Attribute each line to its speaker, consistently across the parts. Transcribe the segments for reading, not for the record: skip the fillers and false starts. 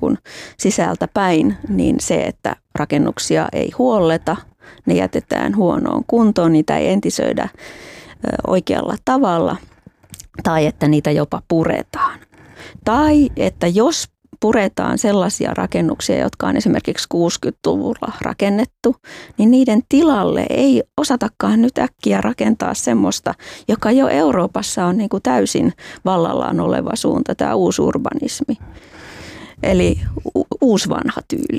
Speaker 1: kuin sisältä päin, niin se, että rakennuksia ei huolleta, ne jätetään huonoon kuntoon, niitä ei entisöidä oikealla tavalla tai että niitä jopa puretaan. Tai että jos puretaan sellaisia rakennuksia, jotka on esimerkiksi 60-luvulla rakennettu, niin niiden tilalle ei osatakaan nyt äkkiä rakentaa semmoista, joka jo Euroopassa on niin kuin täysin vallallaan oleva suunta, tämä uusurbanismi, eli uusvanha tyyli.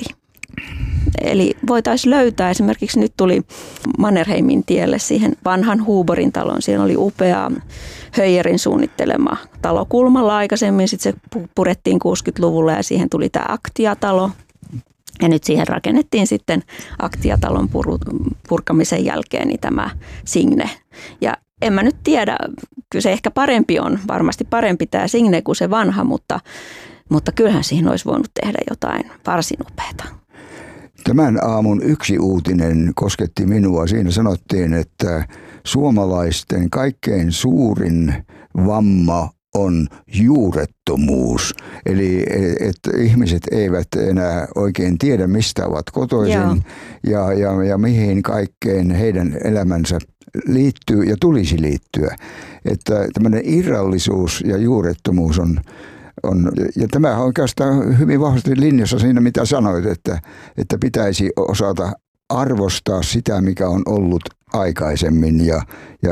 Speaker 1: Eli voitaisiin löytää, esimerkiksi nyt tuli Mannerheimin tielle siihen vanhan Huuborin talon, siellä oli upea Höijerin suunnittelema talo kulmalla aikaisemmin, sitten se purettiin 60-luvulla ja siihen tuli tämä Aktia-talo. Ja nyt siihen rakennettiin sitten Aktia-talon purkamisen jälkeen niin tämä Signe. Ja en mä nyt tiedä, kyllä se ehkä parempi on, varmasti parempi tämä Signe kuin se vanha, mutta kyllähän siihen olisi voinut tehdä jotain varsin upeata.
Speaker 2: Tämän aamun yksi uutinen kosketti minua. Siinä sanottiin, että suomalaisten kaikkein suurin vamma on juurettomuus. Eli että ihmiset eivät enää oikein tiedä, mistä ovat kotoisin ja mihin kaikkeen heidän elämänsä liittyy ja tulisi liittyä. Että tämmöinen irrallisuus ja juurettomuus on, ja tämä on oikeastaan hyvin vahvasti linjassa siinä, mitä sanoit, että pitäisi osata arvostaa sitä, mikä on ollut aikaisemmin ja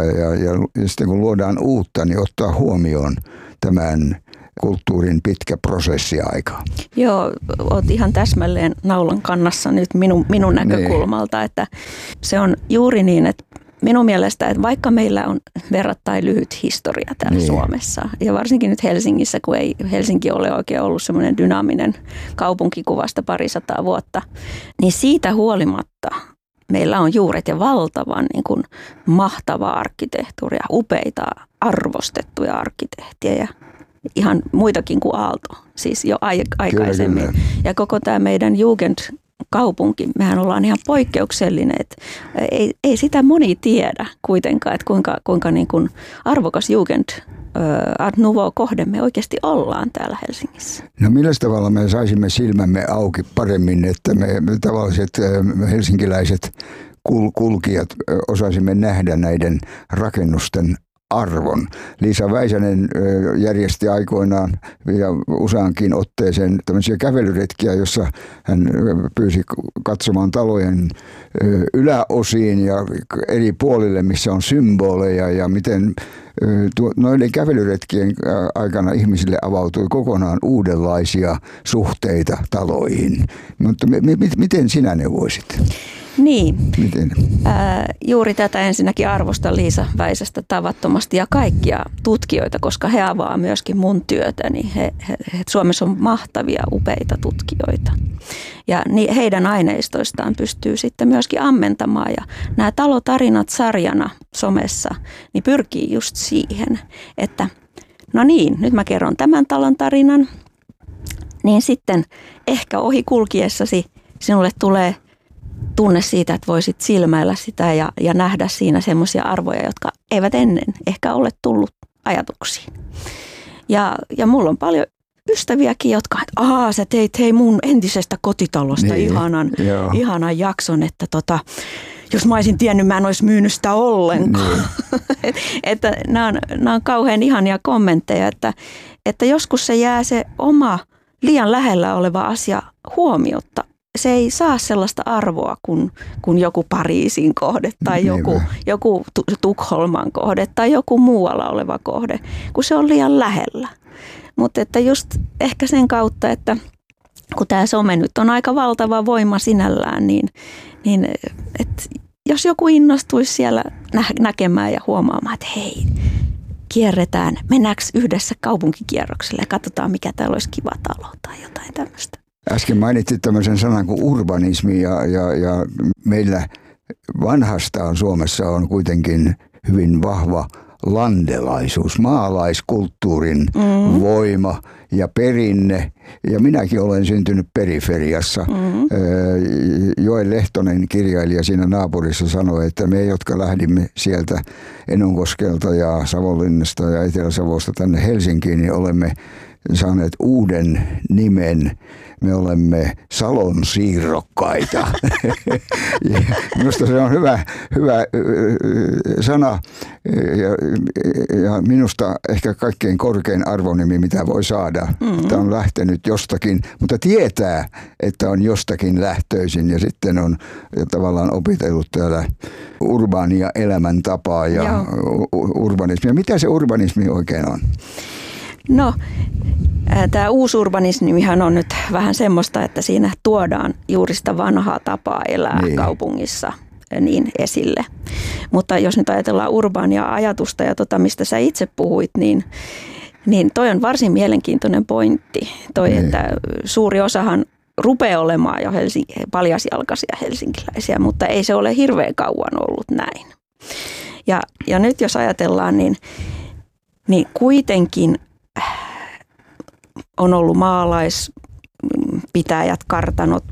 Speaker 2: sitten kun luodaan uutta, niin ottaa huomioon tämän kulttuurin pitkä prosessiaika.
Speaker 1: Joo, olet ihan täsmälleen naulan kannassa nyt minun näkökulmalta, että se on juuri niin, että minun mielestä, että vaikka meillä on verrattain lyhyt historia täällä Suomessa ja varsinkin nyt Helsingissä, kun ei Helsinki ole oikein ollut semmoinen dynaaminen kaupunkikuvasta parisataa vuotta, niin siitä huolimatta meillä on juuret ja valtavan niin kuin mahtavaa arkkitehtuuria, upeita arvostettuja arkkitehtiä ja ihan muitakin kuin Aalto, siis jo aikaisemmin. Kyllä. Ja koko tämä meidän Jugend-kaupunki, mehän ollaan ihan poikkeuksellinen, että ei sitä moni tiedä kuitenkaan, että kuinka niin kuin arvokas Jugend Art Nouveau-kohde me oikeasti ollaan täällä Helsingissä.
Speaker 2: No millä tavalla me saisimme silmämme auki paremmin, että me tavalliset helsinkiläiset kulkijat osaisimme nähdä näiden rakennusten arvon. Liisa Väisänen järjesti aikoinaan ja useankin otteeseen tämmöisiä kävelyretkiä, jossa hän pyysi katsomaan talojen yläosiin ja eri puolille, missä on symboleja ja miten noiden kävelyretkien aikana ihmisille avautui kokonaan uudenlaisia suhteita taloihin. Mutta miten sinä neuvoisit?
Speaker 1: Niin,
Speaker 2: miten?
Speaker 1: Juuri tätä ensinnäkin arvostan Liisa Väisästä tavattomasti ja kaikkia tutkijoita, koska he avaa myöskin mun työtäni. Suomessa on mahtavia, upeita tutkijoita ja heidän aineistoistaan pystyy sitten myöskin ammentamaan. Ja nämä talotarinat sarjana somessa niin pyrkii just siihen, että no niin, nyt mä kerron tämän talon tarinan, niin sitten ehkä ohi kulkiessasi sinulle tulee tunne siitä, että voisit silmäillä sitä ja nähdä siinä semmoisia arvoja, jotka eivät ennen ehkä ole tullut ajatuksiin. Ja mulla on paljon ystäviäkin, jotka, että sä teit mun entisestä kotitalosta ihanan jakson, että jos mä olisin tiennyt, mä en olisi myynyt sitä ollenkaan. Että nämä on kauhean ihania kommentteja, että joskus se jää se oma liian lähellä oleva asia huomiotta. Se ei saa sellaista arvoa kuin joku Pariisin kohde tai joku Tukholman kohde tai joku muualla oleva kohde, kun se on liian lähellä. Mutta että just ehkä sen kautta, että kun tämä some nyt on aika valtava voima sinällään, niin että jos joku innostuisi siellä näkemään ja huomaamaan, että hei, kierretään, mennäänkö yhdessä kaupunkikierrokselle ja katsotaan, mikä täällä olisi kiva talo tai jotain tämmöistä.
Speaker 2: Äsken mainitsit tämmöisen sanan kuin urbanismi ja meillä vanhastaan Suomessa on kuitenkin hyvin vahva landelaisuus, maalaiskulttuurin voima ja perinne. Ja minäkin olen syntynyt periferiassa. Joel Lehtonen, kirjailija siinä naapurissa, sanoi, että me, jotka lähdimme sieltä Enonkoskelta ja Savonlinnasta ja Etelä-Savosta tänne Helsinkiin, niin olemme saaneet uuden nimen. Me olemme Salon siirrokkaita. Minusta se on hyvä sana ja minusta ehkä kaikkein korkein arvonimi, mitä voi saada. Tämä on lähtenyt jostakin, mutta tietää, että on jostakin lähtöisin ja sitten on tavallaan opitellut täällä urbaania elämäntapaa ja urbanismia. Mitä se urbanismi oikein on?
Speaker 1: No, tämä uusurbanismihan on nyt vähän semmoista, että siinä tuodaan juuri sitä vanhaa tapaa elää kaupungissa niin esille. Mutta jos nyt ajatellaan urbaania ajatusta ja mistä sä itse puhuit, niin toi on varsin mielenkiintoinen pointti. Että suuri osahan rupeaa olemaan jo paljasjalkaisia helsinkiläisiä, mutta ei se ole hirveän kauan ollut näin. Ja nyt jos ajatellaan, niin kuitenkin on ollut maalaispitäjät, kartanot,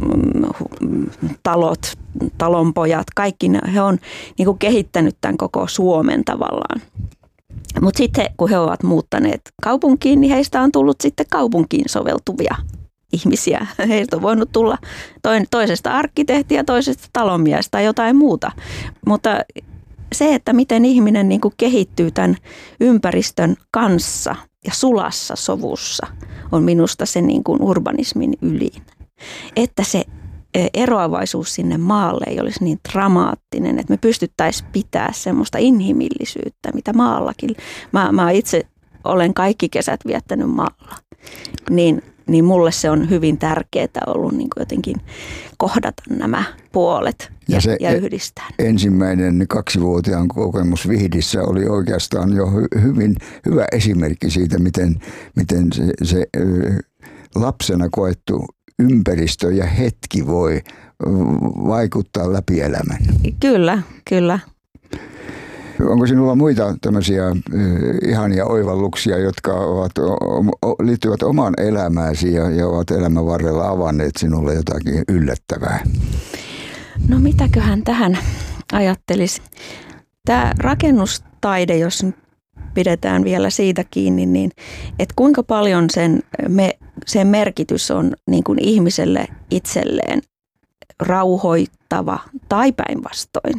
Speaker 1: talot, talonpojat, kaikki he on niin kuin kehittänyt tämän koko Suomen tavallaan. Mutta sitten kun he ovat muuttaneet kaupunkiin, niin heistä on tullut sitten kaupunkiin soveltuvia ihmisiä. Heistä on voinut tulla toisesta arkkitehtiä, toisesta talonmiestä tai jotain muuta. Mutta se, että miten ihminen niin kuin kehittyy tämän ympäristön kanssa ja sulassa sovussa, on minusta se niin kuin urbanismin ydin. Että se eroavaisuus sinne maalle ei olisi niin dramaattinen, että me pystyttäisiin pitämään semmoista inhimillisyyttä, mitä maallakin. Mä itse olen kaikki kesät viettänyt maalla, niin mulle se on hyvin tärkeää ollut niin kuin jotenkin kohdata nämä puolet ja yhdistää.
Speaker 2: Ensimmäinen 2-vuotiaan kokemus Vihdissä oli oikeastaan jo hyvä esimerkki siitä, miten se lapsena koettu ympäristö ja hetki voi vaikuttaa läpi elämän.
Speaker 1: Kyllä.
Speaker 2: Onko sinulla muita tämmöisiä ihania oivalluksia, jotka liittyvät omaan elämääsi ja ovat elämän varrella avanneet sinulle jotakin yllättävää?
Speaker 1: No mitäköhän tähän ajattelisi? Tämä rakennustaide, jos nyt pidetään vielä siitä kiinni, niin että kuinka paljon sen merkitys on niin kuin ihmiselle itselleen rauhoittava tai päinvastoin.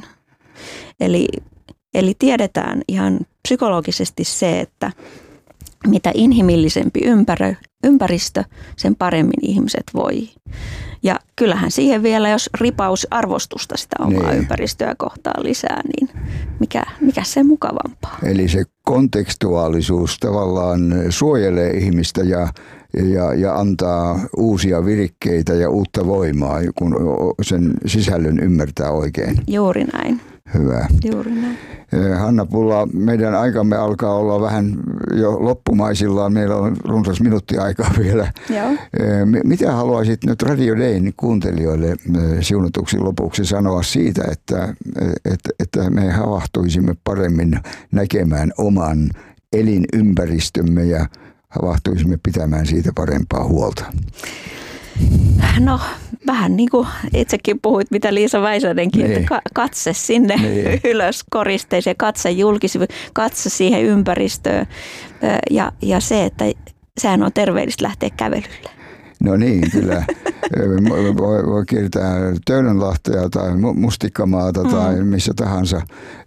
Speaker 1: Eli tiedetään ihan psykologisesti se, että mitä inhimillisempi ympäristö, sen paremmin ihmiset voi. Ja kyllähän siihen vielä, jos ripaus arvostusta sitä omaa ympäristöä kohtaan lisää, niin mikä se mukavampaa.
Speaker 2: Eli se kontekstuaalisuus tavallaan suojelee ihmistä ja antaa uusia virikkeitä ja uutta voimaa, kun sen sisällön ymmärtää oikein.
Speaker 1: Juuri näin.
Speaker 2: Hyvä.
Speaker 1: Juuri näin.
Speaker 2: Hanna Pulla, meidän aikamme alkaa olla vähän jo loppumaisillaan. Meillä on runsas minuutti aikaa vielä.
Speaker 1: Joo.
Speaker 2: Mitä haluaisit nyt Radio Dayn kuuntelijoille siunatuksi lopuksi sanoa siitä, että me havahtuisimme paremmin näkemään oman elinympäristömme ja havahtuisimme pitämään siitä parempaa huolta?
Speaker 1: No vähän niin kuin itsekin puhuit, mitä Liisa Väisänenkin, että katse sinne ylös koristeeseen, katse julkisivu, katse siihen ympäristöön ja se, että sehän on terveellistä lähteä kävelylle.
Speaker 2: No niin, kyllä. Voi kiertää Töölönlahtea tai Mustikkamaata tai missä tahansa.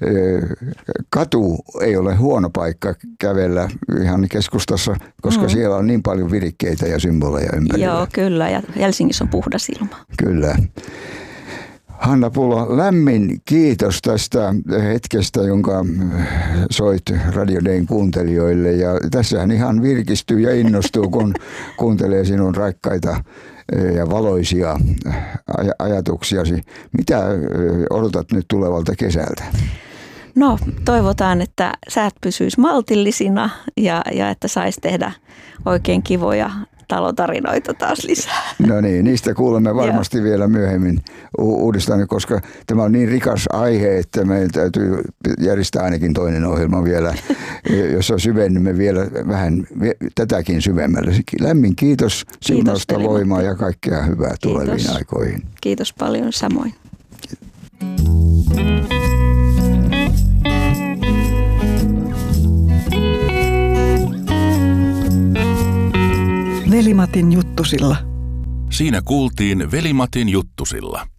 Speaker 2: Katu ei ole huono paikka kävellä ihan keskustassa, koska siellä on niin paljon virikkeitä ja symboleja ympärillä.
Speaker 1: Joo, kyllä. Ja Helsingissä on puhdas ilma.
Speaker 2: Kyllä. Hanna Pulla, lämmin kiitos tästä hetkestä, jonka soit Radio Dayn kuuntelijoille. Ja tässähän ihan virkistyy ja innostuu, kun kuuntelee sinun raikkaita ja valoisia ajatuksiasi. Mitä odotat nyt tulevalta kesältä?
Speaker 1: No, toivotaan, että säät pysyisi maltillisina ja että saisi tehdä oikein kivoja talotarinoita taas lisää.
Speaker 2: No niin, niistä kuulemme varmasti vielä myöhemmin uudestaan, koska tämä on niin rikas aihe, että meidän täytyy järjestää ainakin toinen ohjelma vielä, jossa syvennymme vielä vähän tätäkin syvemmälle. Lämmin kiitos, siunausta, voimaa ja kaikkea hyvää tuleviin aikoihin.
Speaker 1: Kiitos paljon, samoin.
Speaker 3: Veli-Matin juttusilla.
Speaker 4: Siinä kuultiin Veli-Matin juttusilla.